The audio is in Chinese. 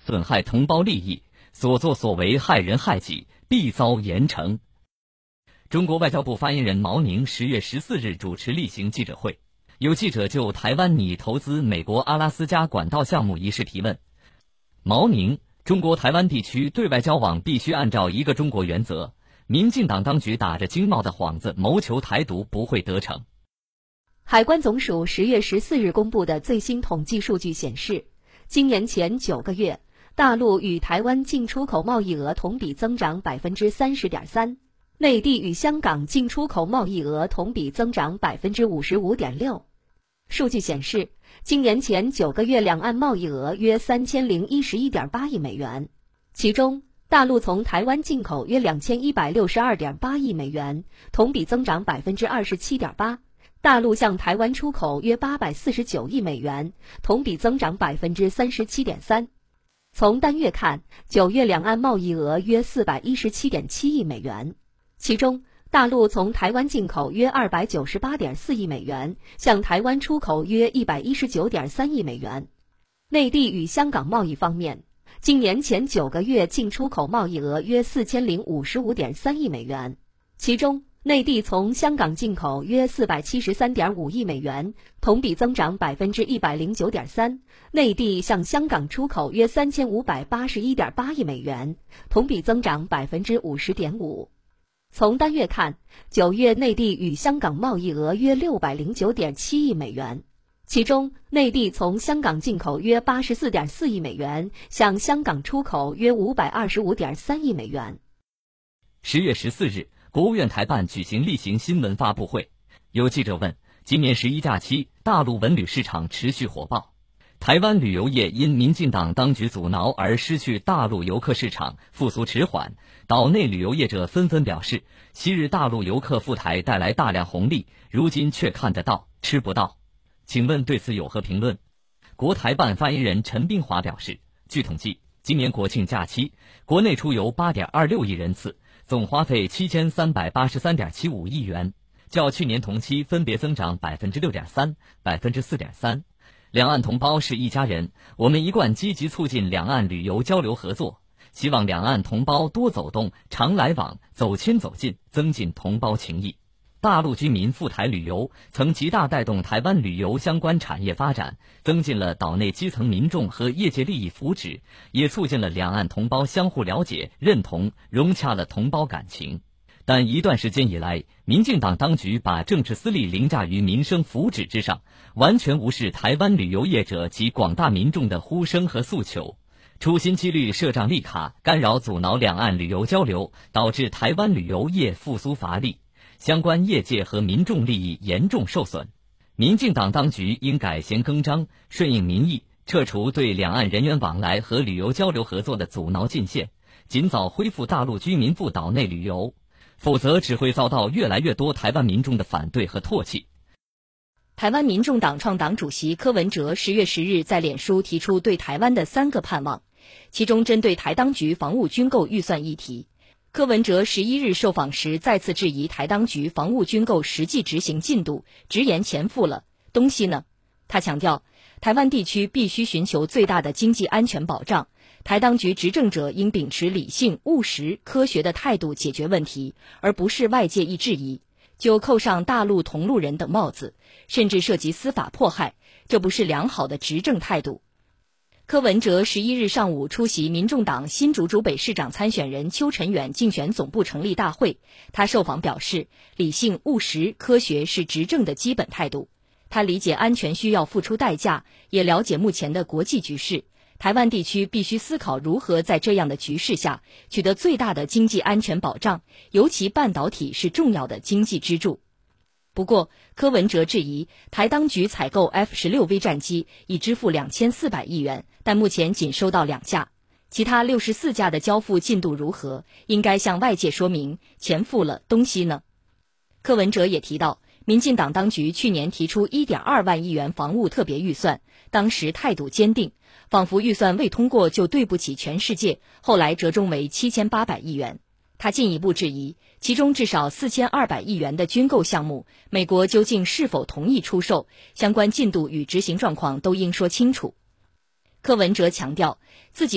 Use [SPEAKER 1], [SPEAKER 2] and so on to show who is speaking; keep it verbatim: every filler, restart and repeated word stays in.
[SPEAKER 1] 损害同胞利益，所作所为害人害己，必遭严惩。中国外交部发言人毛宁十月十四日主持例行记者会，有记者就台湾拟投资美国阿拉斯加管道项目一事提问。毛宁：中国台湾地区对外交往必须按照一个中国原则，民进党当局打着经贸的幌子谋求台独不会得逞。
[SPEAKER 2] 海关总署十月十四日公布的最新统计数据显示，今年前九个月，大陆与台湾进出口贸易额同比增长 百分之三十点三， 内地与香港进出口贸易额同比增长 百分之五十五点六。 数据显示，今年前九个月两岸贸易额约三千零一十一点八亿美元，其中大陆从台湾进口约两千一百六十二点八亿美元，同比增长 百分之二十七点八。大陆向台湾出口约八百四十九亿美元，同比增长 百分之三十七点三。从单月看，九月两岸贸易额约四百一十七点七亿美元，其中大陆从台湾进口约二百九十八点四亿美元，向台湾出口约一百一十九点三亿美元。内地与香港贸易方面，今年前九个月进出口贸易额约四千零五十五点三亿美元，其中内地从香港进口约四百七十三点五亿美元，同比增长 百分之一百零九点三。 内地向香港出口约三千五百八十一点八亿美元，同比增长 百分之五十点五。从单月看，九月内地与香港贸易额约六百零九点七亿美元，其中内地从香港进口约 八十四点四亿美元，向香港出口约 五百二十五点三亿美元。
[SPEAKER 1] 十月十四日，国务院台办举行例行新闻发布会，有记者问：今年十一假期，大陆文旅市场持续火爆，台湾旅游业因民进党当局阻挠而失去大陆游客市场，复苏迟缓。岛内旅游业者纷纷表示，昔日大陆游客赴台带来大量红利，如今却看得到吃不到。请问对此有何评论？国台办发言人陈冰华表示，据统计，今年国庆假期，国内出游 八点二六亿人次，总花费七千三百八十三点七五亿元，较去年同期分别增长 百分之六点三、百分之四点三。两岸同胞是一家人，我们一贯积极促进两岸旅游交流合作，希望两岸同胞多走动、常来往、走亲走近，增进同胞情谊。大陆居民赴台旅游曾极大带动台湾旅游相关产业发展，增进了岛内基层民众和业界利益福祉，也促进了两岸同胞相互了解、认同，融洽了同胞感情。但一段时间以来，民进党当局把政治私利凌驾于民生福祉之上，完全无视台湾旅游业者及广大民众的呼声和诉求，处心积虑设障立卡，干扰阻挠两岸旅游交流，导致台湾旅游业复苏乏力，相关业界和民众利益严重受损。民进党当局应改弦更张，顺应民意，撤除对两岸人员往来和旅游交流合作的阻挠禁限，尽早恢复大陆居民赴岛内旅游，否则只会遭到越来越多台湾民众的反对和唾弃。
[SPEAKER 3] 台湾民众党创党主席柯文哲十月十日在脸书提出对台湾的三个盼望，其中针对台当局防务军购预算议题，柯文哲十一日受访时再次质疑台当局防务军购实际执行进度，直言钱付了，东西呢？他强调，台湾地区必须寻求最大的经济安全保障，台当局执政者应秉持理性、务实、科学的态度解决问题，而不是外界一质疑就扣上大陆同路人等帽子，甚至涉及司法迫害，这不是良好的执政态度。柯文哲十一日上午出席民众党新竹竹北市长参选人邱晨远竞选总部成立大会，他受访表示，理性、务实、科学是执政的基本态度。他理解安全需要付出代价，也了解目前的国际局势，台湾地区必须思考如何在这样的局势下取得最大的经济安全保障，尤其半导体是重要的经济支柱。不过，柯文哲质疑台当局采购 F 十六 V 战机已支付两千四百亿元，但目前仅收到两架，其他六十四架的交付进度如何？应该向外界说明，钱付了，东西呢？柯文哲也提到，民进党当局去年提出 一点二万亿元防务特别预算，当时态度坚定，仿佛预算未通过就对不起全世界，后来折中为七千八百亿元。他进一步质疑，其中至少四千二百亿元的军购项目，美国究竟是否同意出售，相关进度与执行状况都应说清楚。柯文哲强调，自己